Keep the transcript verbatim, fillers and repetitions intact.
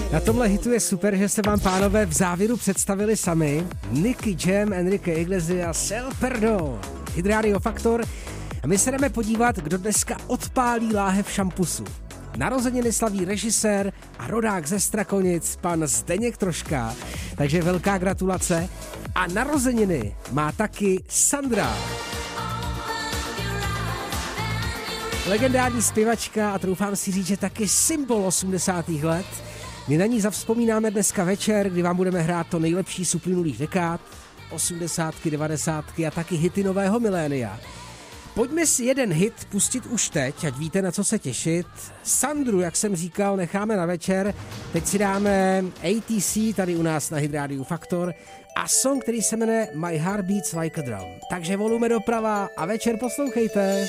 Na tomhle hitu je super, že se vám, pánové, v závěru představili sami. Nicky Jam, Enrique Iglesias, El Perdón, Hit Radio Faktor. A my se jdeme podívat, kdo dneska odpálí láhev šampusu. Narozeniny slaví režisér a rodák ze Strakonic, pan Zdeněk Troška. Takže velká gratulace. A narozeniny má taky Sandra. Legendární zpěvačka a troufám si říct, že taky symbol osmdesátých let. My na ní zavzpomínáme dneska večer, kdy vám budeme hrát to nejlepší z uplynulých dekád, osmdesátky, devadesátky a taky hity nového milénia. Pojďme si jeden hit pustit už teď, ať víte, na co se těšit. Sandru, jak jsem říkal, necháme na večer. Teď si dáme A T C tady u nás na Hit Radio Faktor a song, který se jmenuje My Heart Beats Like a Drum. Takže volume doprava a večer poslouchejte.